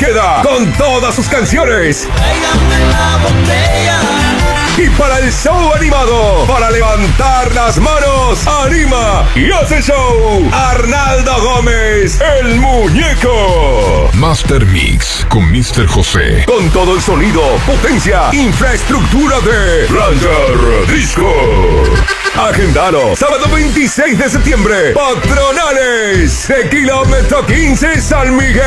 queda con todas sus canciones. Y para el show animado, para levantar las manos, anima y hace show Arnaldo Gómez, el muñeco. Master Mix con Mr. José. Con todo el sonido, potencia, infraestructura de Ranger Disco. Agendalo, sábado 26 de septiembre, Patronales, de kilómetro 15 San Miguel.